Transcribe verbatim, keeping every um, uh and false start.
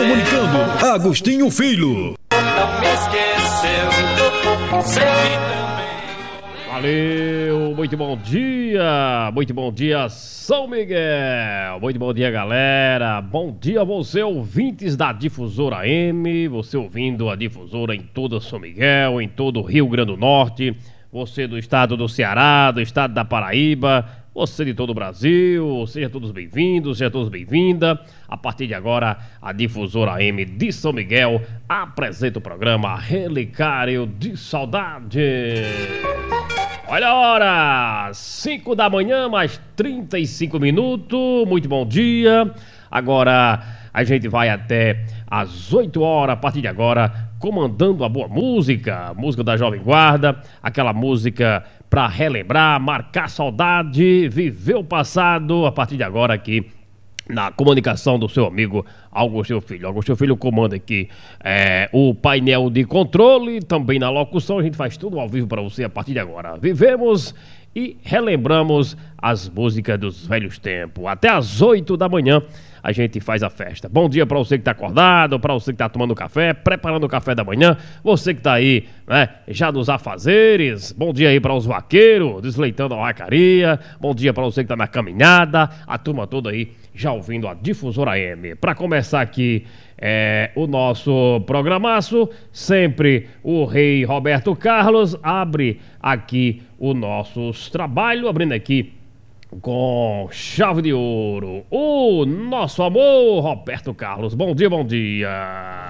Comunicando, Agostinho Filho. Não me esqueceu, sei que também. Valeu, muito bom dia, muito bom dia São Miguel, muito bom dia galera, bom dia você ouvintes da Difusora M, você ouvindo a Difusora em todo São Miguel, em todo o Rio Grande do Norte, você do estado do Ceará, do estado da Paraíba, você de todo o Brasil, sejam todos bem-vindos, sejam todos bem-vindas. A partir de agora, a Difusora M de São Miguel apresenta o programa Relicário de Saudade. Olha a hora, cinco da manhã, mais trinta e cinco minutos, muito bom dia. Agora a gente vai até às oito horas, a partir de agora, comandando a boa música, música da Jovem Guarda, aquela música pra relembrar, marcar saudade, viver o passado, a partir de agora aqui na comunicação do seu amigo Agostinho Filho. Agostinho Filho comanda aqui é, o painel de controle, também na locução, a gente faz tudo ao vivo para você a partir de agora. Vivemos e relembramos as músicas dos velhos tempos. Até às oito da manhã a gente faz a festa. Bom dia para você que tá acordado, para você que tá tomando café, preparando o café da manhã, você que tá aí, né, já nos afazeres. Bom dia aí para os vaqueiros, desleitando a vacaria. Bom dia para você que tá na caminhada, a turma toda aí já ouvindo a Difusora M. Para começar aqui é, o nosso programaço, sempre o rei Roberto Carlos abre aqui o nosso trabalho, abrindo aqui com chave de ouro, o nosso amor Roberto Carlos. Bom dia, bom dia.